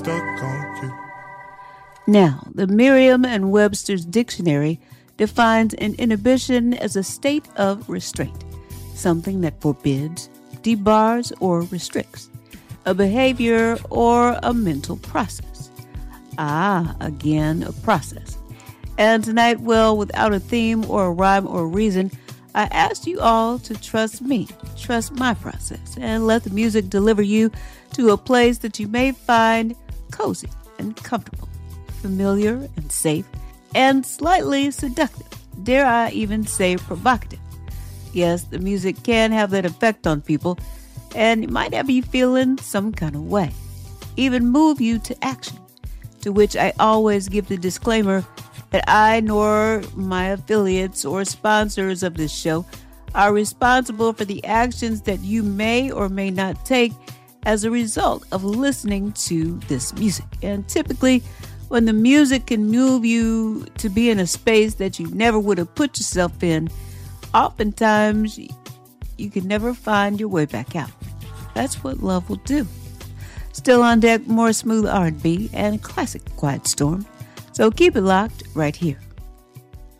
Now, the Merriam and Webster's dictionary defines an inhibition as a state of restraint, something that forbids, debars, or restricts a behavior or a mental process. Again, a process. And tonight, well, without a theme or a rhyme or a reason, I asked you all to trust me, trust my process, and let the music deliver you to a place that you may find cozy and comfortable, familiar and safe, and slightly seductive, dare I even say provocative. Yes, the music can have that effect on people, and it might have you feeling some kind of way, even move you to action, to which I always give the disclaimer that I nor my affiliates or sponsors of this show are responsible for the actions that you may or may not take as a result of listening to this music. And typically, when the music can move you to be in a space that you never would have put yourself in, oftentimes you can never find your way back out. That's what love will do. Still on deck, more smooth R&B and classic Quiet Storm. So keep it locked right here